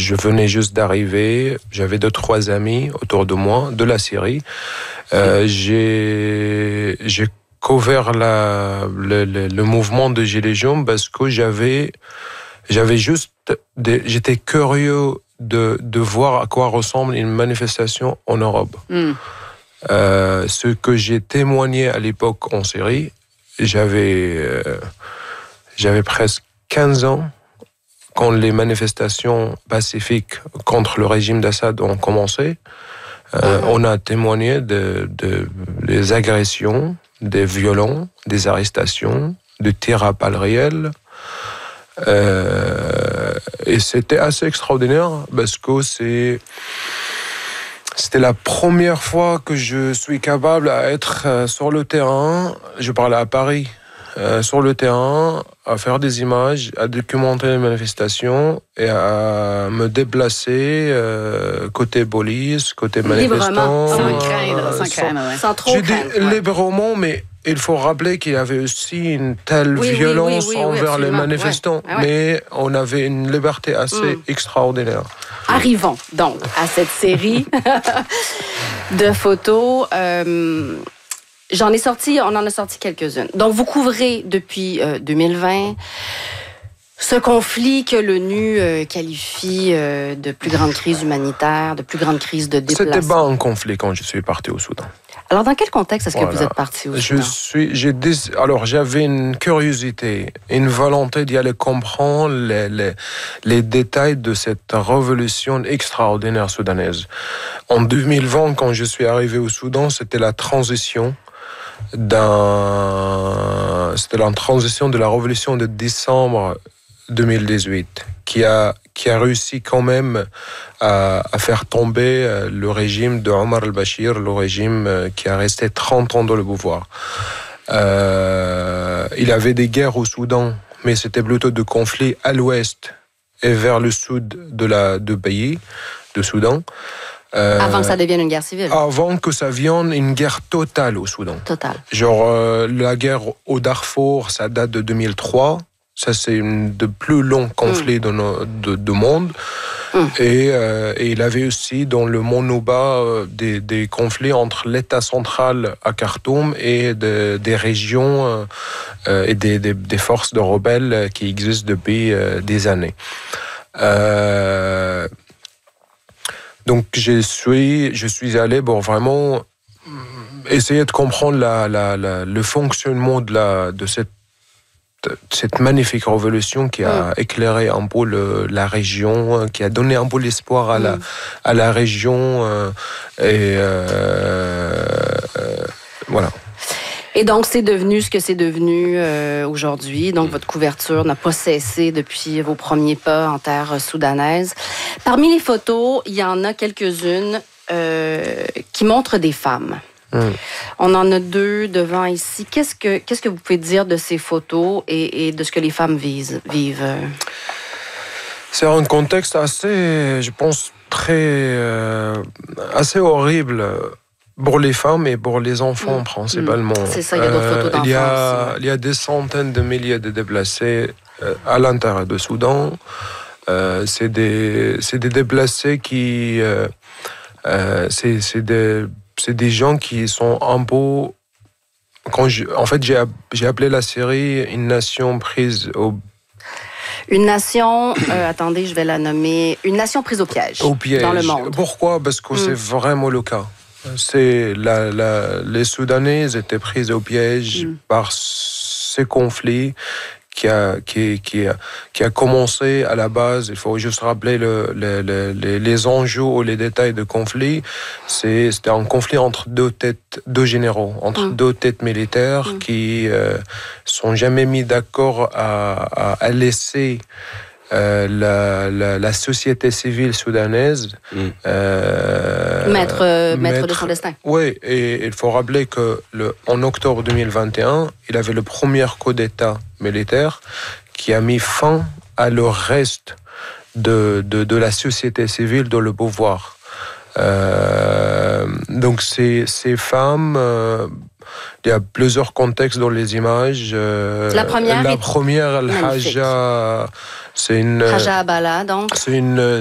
Je venais juste d'arriver, j'avais 2-3 amis autour de moi, de la Syrie. J'ai couvert le mouvement de Gilets jaunes parce que j'étais curieux de voir à quoi ressemble une manifestation en Europe. Ce que j'ai témoigné à l'époque en Syrie, j'avais presque 15 ans quand les manifestations pacifiques contre le régime d'Assad ont commencé. On a témoigné des agressions, des violences, des arrestations, des tirs à balles réelles. Et c'était assez extraordinaire parce que c'était la première fois que je suis capable d'être sur le terrain. Je parlais à Paris. Sur le terrain, à faire des images, à documenter les manifestations et à me déplacer côté police, côté manifestants. Sans craindre, ouais. Sans trop craindre. Librement, mais il faut rappeler qu'il y avait aussi une telle violence envers les manifestants. Ouais. Mais on avait une liberté assez extraordinaire. Arrivons donc à cette série de photos. On en a sorti quelques-unes. Donc, vous couvrez depuis 2020 ce conflit que l'ONU qualifie de plus grande crise humanitaire, de plus grande crise de déplacement. C'était pas un conflit quand je suis parti au Soudan. Alors, dans quel contexte est-ce que vous êtes parti au Soudan? Alors, j'avais une curiosité, une volonté d'y aller comprendre les détails de cette révolution extraordinaire soudanaise. En 2020, quand je suis arrivé au Soudan, c'était la transition de la révolution de décembre 2018 qui a réussi quand même à faire tomber le régime de Omar al-Bashir, le régime qui a resté 30 ans dans le pouvoir. Il y avait des guerres au Soudan, mais c'était plutôt de conflits à l'ouest et vers le sud du pays, de Soudan. Avant que ça devienne une guerre civile. Avant que ça vienne une guerre totale au Soudan. Totale. La guerre au Darfour, ça date de 2003. Ça, c'est un des plus longs conflits du monde. Et il y avait aussi dans le Mont Nouba des conflits entre l'État central à Khartoum et des régions et des forces de rebelles qui existent depuis des années. Donc, je suis allé pour vraiment essayer de comprendre le fonctionnement de cette magnifique révolution qui a éclairé un peu la région, qui a donné un peu l'espoir à la région. Voilà. Et donc, c'est devenu ce que c'est devenu aujourd'hui. Donc, votre couverture n'a pas cessé depuis vos premiers pas en terre soudanaise. Parmi les photos, il y en a quelques-unes qui montrent des femmes. On en a 2 devant ici. Qu'est-ce que vous pouvez dire de ces photos et de ce que les femmes vivent? C'est un contexte assez, je pense, assez horrible pour les femmes et pour les enfants principalement. C'est ça, il y a d'autres photos d'enfants. Il y a des centaines de milliers de déplacés à l'intérieur du Soudan. C'est des déplacés qui... c'est des gens qui sont un peu... En fait, j'ai appelé la série « Une nation prise au... » Une nation, attendez, je vais la nommer, une nation prise au piège, dans le monde. Pourquoi? Parce que c'est vraiment le cas. Les Soudanais étaient pris au piège par ces conflits qui a commencé à la base. Il faut juste rappeler les enjeux ou les détails de conflit. C'était un conflit entre deux généraux, entre deux têtes militaires qui sont jamais mis d'accord à laisser la société civile soudanaise maître de son destin. Oui, et il faut rappeler qu'en octobre 2021, il avait le premier coup d'État militaire qui a mis fin à le reste de la société civile dans le pouvoir. Donc ces femmes... il y a plusieurs contextes dans les images. La première, Al-Haja, c'est une... Haja Abala, donc. C'est une